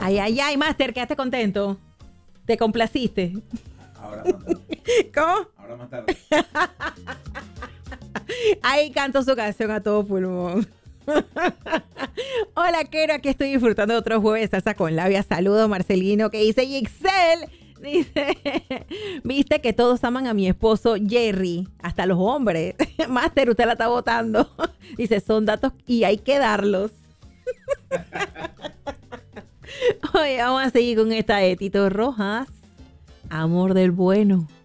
Ay, ay, ay, Master, quedaste contento. ¿Te complaciste? Ahora más tarde. ¿Cómo? Ahora más tarde. Ahí canto su canción a todo pulmón. Hola, Kero, aquí estoy disfrutando de otro jueves salsa con labia. Saludos, Marcelino, que dice Gixel. Dice, viste que todos aman a mi esposo Jerry, hasta los hombres. Master, usted la está votando. Dice, son datos y hay que darlos. Oye, vamos a seguir con esta de Tito Rojas. Amor del bueno.